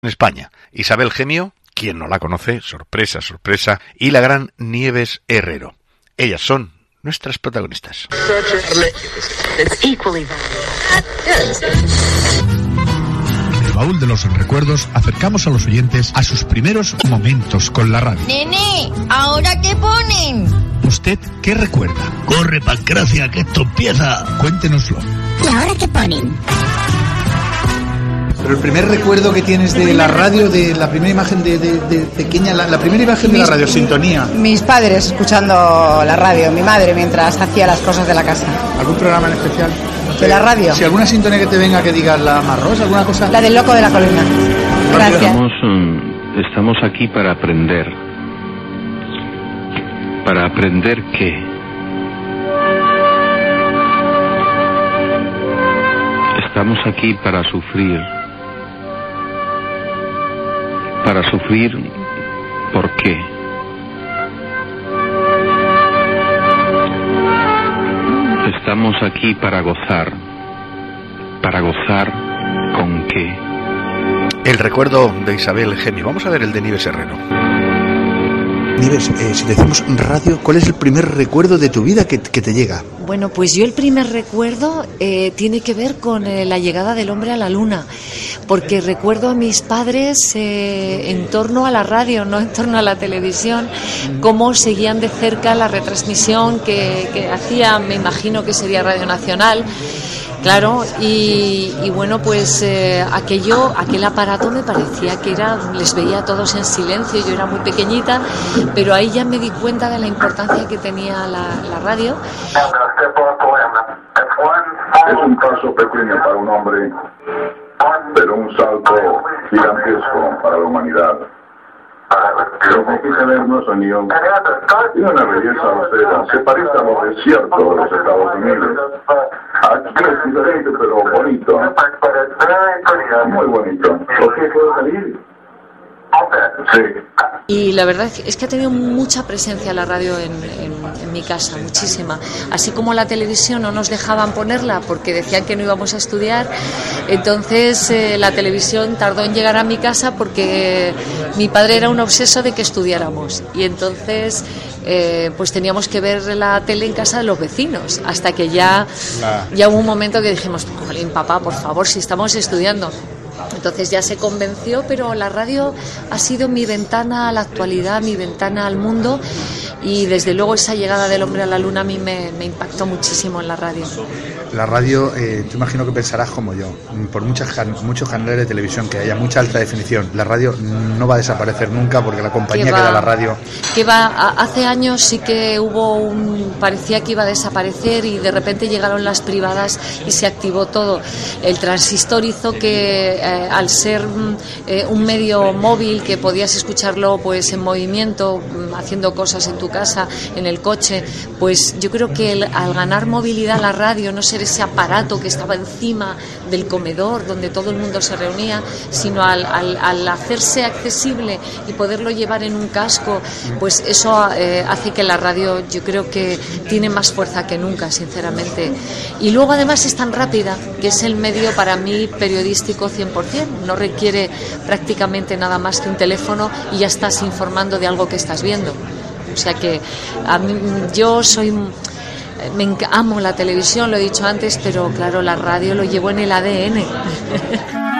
En España, Isabel Gemio, quien no la conoce, sorpresa, sorpresa, y la gran Nieves Herrero. Ellas son nuestras protagonistas. En el baúl de los recuerdos acercamos a los oyentes a sus primeros momentos con la radio. Nene, ¿ahora qué ponen? ¿Usted qué recuerda? Corre, Pancracia, que esto empieza. Cuéntenoslo. ¿Y ahora qué ponen? Pero el primer recuerdo que tienes de la radio, de la primera imagen de pequeña, la primera imagen de la radio, sintonía. Mis padres escuchando la radio, mi madre mientras hacía las cosas de la casa. ¿Algún programa en especial? ¿De la radio? Si alguna sintonía que te venga que digas la más rosa, alguna cosa. La del loco de la colina. Gracias. Estamos aquí para aprender. ¿Para aprender qué? Estamos aquí para sufrir. Para sufrir, ¿por qué? Estamos aquí para gozar. ¿Para gozar con qué? El recuerdo de Isabel Gemio. Vamos a ver el de Nieves Herrero. Nieves, si decimos radio, ¿cuál es el primer recuerdo de tu vida que te llega? Bueno, pues yo el primer recuerdo tiene que ver con la llegada del hombre a la luna, porque recuerdo a mis padres en torno a la radio, no en torno a la televisión, cómo seguían de cerca la retransmisión que hacía, me imagino que sería Radio Nacional. Claro, y bueno, pues aquel aparato me parecía que les veía a todos en silencio, yo era muy pequeñita, pero ahí ya me di cuenta de la importancia que tenía la radio. Es un paso pequeño para un hombre, pero un salto gigantesco para la humanidad. Lo que quise ver no es unión. Tiene una belleza austera, se parece a los desiertos de los Estados Unidos. Aquí es diferente, pero bonito. Muy bonito. ¿Por qué puedo salir? Sí. Y la verdad es que ha tenido mucha presencia la radio en mi casa, muchísima. Así como la televisión no nos dejaban ponerla porque decían que no íbamos a estudiar, entonces la televisión tardó en llegar a mi casa porque mi padre era un obseso de que estudiáramos. Y entonces pues teníamos que ver la tele en casa de los vecinos, hasta que ya hubo un momento que dijimos, jolín, papá, por favor, si estamos estudiando. Entonces ya se convenció, pero la radio ha sido mi ventana a la actualidad, mi ventana al mundo, y desde luego esa llegada del hombre a la luna a mí me impactó muchísimo en la radio. La radio, tú imagino que pensarás como yo, por muchos canales de televisión que haya, mucha alta definición, la radio no va a desaparecer nunca porque la compañía que da la radio... Hace años sí que parecía que iba a desaparecer y de repente llegaron las privadas y se activó todo. El transistor hizo que al ser un medio móvil que podías escucharlo pues en movimiento, haciendo cosas en tu casa, en el coche, pues yo creo que al ganar movilidad la radio, no ser ese aparato que estaba encima del comedor donde todo el mundo se reunía, sino al hacerse accesible y poderlo llevar en un casco, pues eso hace que la radio, yo creo que tiene más fuerza que nunca, sinceramente. Y luego además es tan rápida que es el medio para mí periodístico 100%, no requiere prácticamente nada más que un teléfono y ya estás informando de algo que estás viendo. O sea que yo amo la televisión, lo he dicho antes, pero claro, la radio lo llevo en el ADN.